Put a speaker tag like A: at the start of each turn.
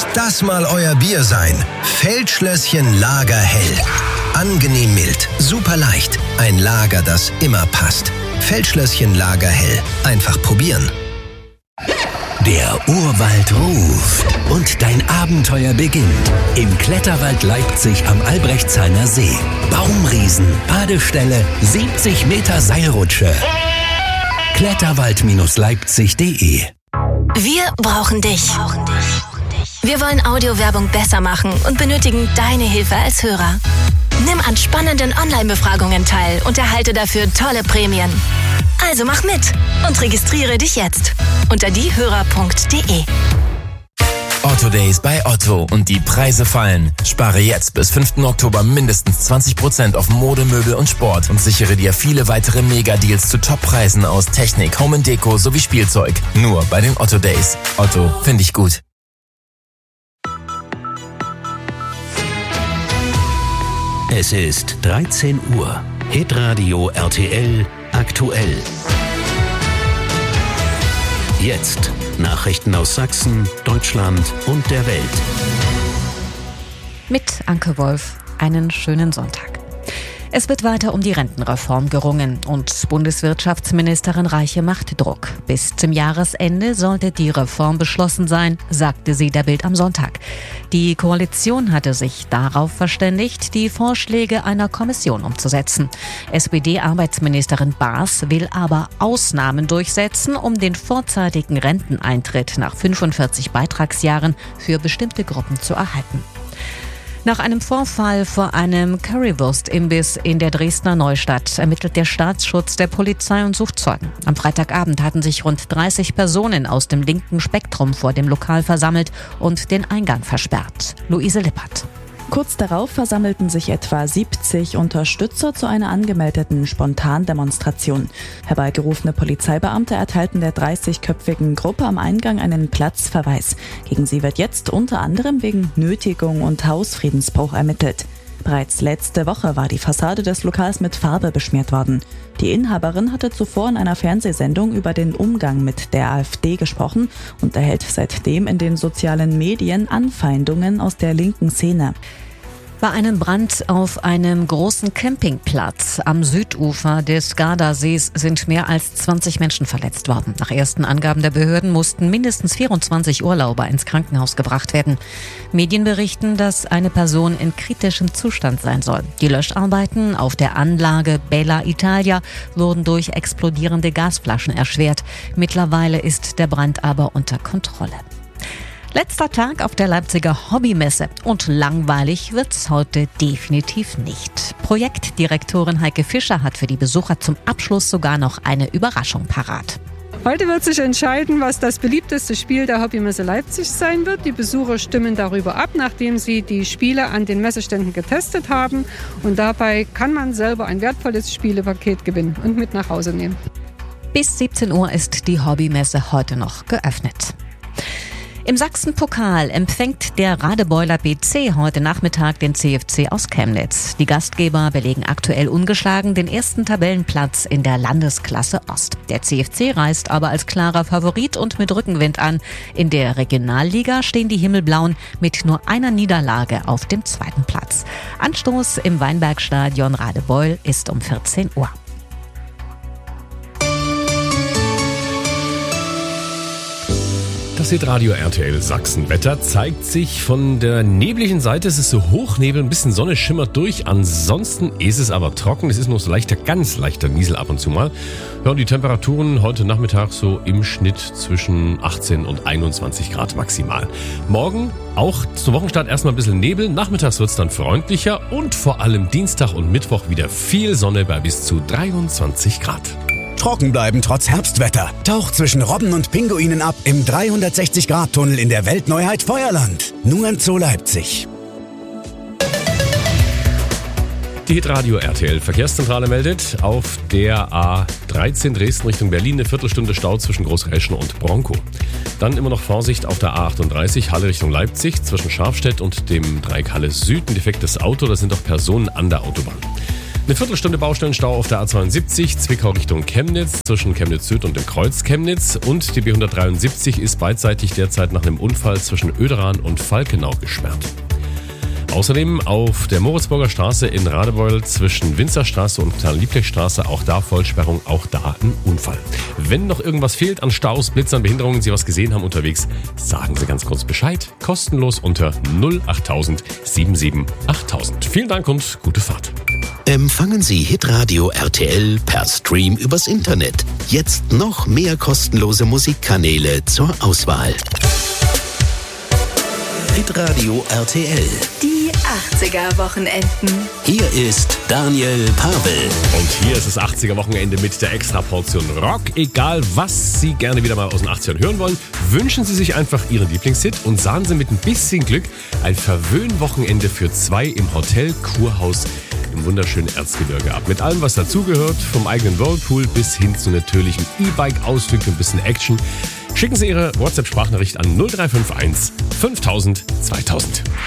A: das mal euer Bier sein. Feldschlösschen Lagerhell. Angenehm mild, super leicht. Ein Lager, das immer passt. Feldschlösschen Lagerhell. Einfach probieren.
B: Der Urwald ruft und dein Abenteuer beginnt. Im Kletterwald Leipzig am Albrechtsheimer See. Baumriesen, Badeställe, 70 Meter Seilrutsche. Kletterwald-leipzig.de.
C: Wir brauchen dich. Wir wollen Audiowerbung besser machen und benötigen deine Hilfe als Hörer. Nimm an spannenden Online-Befragungen teil und erhalte dafür tolle Prämien. Also mach mit und registriere dich jetzt unter diehörer.de.
D: Otto Days bei Otto und die Preise fallen. Spare jetzt bis 5. Oktober mindestens 20% auf Mode, Möbel und Sport und sichere dir viele weitere Mega-Deals zu Top-Preisen aus Technik, Home & Deko sowie Spielzeug. Nur bei den Otto Days. Otto, finde ich gut.
B: Es ist 13 Uhr. Hitradio RTL aktuell. Jetzt Nachrichten aus Sachsen, Deutschland und der Welt.
E: Mit Anke Wolf, einen schönen Sonntag. Es wird weiter um die Rentenreform gerungen und Bundeswirtschaftsministerin Reiche macht Druck. Bis zum Jahresende sollte die Reform beschlossen sein, sagte sie der Bild am Sonntag. Die Koalition hatte sich darauf verständigt, die Vorschläge einer Kommission umzusetzen. SPD-Arbeitsministerin Baas will aber Ausnahmen durchsetzen, um den vorzeitigen Renteneintritt nach 45 Beitragsjahren für bestimmte Gruppen zu erhalten. Nach einem Vorfall vor einem Currywurst-Imbiss in der Dresdner Neustadt ermittelt der Staatsschutz der Polizei und sucht Zeugen. Am Freitagabend hatten sich rund 30 Personen aus dem linken Spektrum vor dem Lokal versammelt und den Eingang versperrt. Luise Lippert.
F: Kurz darauf versammelten sich etwa 70 Unterstützer zu einer angemeldeten Spontandemonstration. Herbeigerufene Polizeibeamte erteilten der 30-köpfigen Gruppe am Eingang einen Platzverweis. Gegen sie wird jetzt unter anderem wegen Nötigung und Hausfriedensbruch ermittelt. Bereits letzte Woche war die Fassade des Lokals mit Farbe beschmiert worden. Die Inhaberin hatte zuvor in einer Fernsehsendung über den Umgang mit der AfD gesprochen und erhält seitdem in den sozialen Medien Anfeindungen aus der linken Szene.
E: Bei einem Brand auf einem großen Campingplatz am Südufer des Gardasees sind mehr als 20 Menschen verletzt worden. Nach ersten Angaben der Behörden mussten mindestens 24 Urlauber ins Krankenhaus gebracht werden. Medien berichten, dass eine Person in kritischem Zustand sein soll. Die Löscharbeiten auf der Anlage Bella Italia wurden durch explodierende Gasflaschen erschwert. Mittlerweile ist der Brand aber unter Kontrolle. Letzter Tag auf der Leipziger Hobbymesse und langweilig wird's heute definitiv nicht. Projektdirektorin Heike Fischer hat für die Besucher zum Abschluss sogar noch eine Überraschung parat.
G: Heute wird sich entscheiden, was das beliebteste Spiel der Hobbymesse Leipzig sein wird. Die Besucher stimmen darüber ab, nachdem sie die Spiele an den Messeständen getestet haben. Und dabei kann man selber ein wertvolles Spielepaket gewinnen und mit nach Hause nehmen.
E: Bis 17 Uhr ist die Hobbymesse heute noch geöffnet. Im Sachsenpokal empfängt der Radebeuler BC heute Nachmittag den CFC aus Chemnitz. Die Gastgeber belegen aktuell ungeschlagen den ersten Tabellenplatz in der Landesklasse Ost. Der CFC reist aber als klarer Favorit und mit Rückenwind an. In der Regionalliga stehen die Himmelblauen mit nur einer Niederlage auf dem zweiten Platz. Anstoß im Weinbergstadion Radebeul ist um 14 Uhr.
H: Das Hitradio RTL Sachsenwetter zeigt sich von der nebligen Seite. Es ist so Hochnebel, ein bisschen Sonne schimmert durch. Ansonsten ist es aber trocken. Es ist noch so ganz leichter Niesel ab und zu mal. Ja, und die Temperaturen heute Nachmittag so im Schnitt zwischen 18 und 21 Grad maximal. Morgen auch zum Wochenstart erstmal ein bisschen Nebel. Nachmittags wird es dann freundlicher und vor allem Dienstag und Mittwoch wieder viel Sonne bei bis zu 23 Grad.
I: Trocken bleiben trotz Herbstwetter. Taucht zwischen Robben und Pinguinen ab im 360-Grad-Tunnel in der Weltneuheit Feuerland. Nur in Zoo Leipzig.
H: Die Hitradio RTL Verkehrszentrale meldet, auf der A13 Dresden Richtung Berlin eine Viertelstunde Stau zwischen Großreschen und Bronkow. Dann immer noch Vorsicht auf der A38 Halle Richtung Leipzig zwischen Scharfstedt und dem Dreieck Halle Süd. Ein defektes Auto, da sind auch Personen an der Autobahn. Eine Viertelstunde Baustellenstau auf der A72, Zwickau Richtung Chemnitz, zwischen Chemnitz Süd und dem Kreuz Chemnitz. Und die B173 ist beidseitig derzeit nach einem Unfall zwischen Oederan und Falkenau gesperrt. Außerdem auf der Moritzburger Straße in Radebeul zwischen Winzerstraße und Knall-Liebknecht-Straße, auch da Vollsperrung, auch da ein Unfall. Wenn noch irgendwas fehlt an Staus, Blitzern, Behinderungen, Sie was gesehen haben unterwegs, sagen Sie ganz kurz Bescheid. Kostenlos unter 08000 77 8000. Vielen Dank und gute Fahrt.
B: Empfangen Sie Hitradio RTL per Stream übers Internet. Jetzt noch mehr kostenlose Musikkanäle zur Auswahl. Hitradio RTL.
C: Die 80er-Wochenenden.
B: Hier ist Daniel Pavel.
H: Und hier ist das 80er-Wochenende mit der Extraportion Rock. Egal, was Sie gerne wieder mal aus den 80ern hören wollen, wünschen Sie sich einfach Ihren Lieblingshit und sahen Sie mit ein bisschen Glück ein Verwöhn-Wochenende für 2 im Hotel Kurhaus im wunderschönen Erzgebirge ab. Mit allem, was dazugehört, vom eigenen Whirlpool bis hin zu natürlichen E-Bike-Ausflügen und ein bisschen Action. Schicken Sie Ihre WhatsApp-Sprachnachricht an 0351 5000 2000.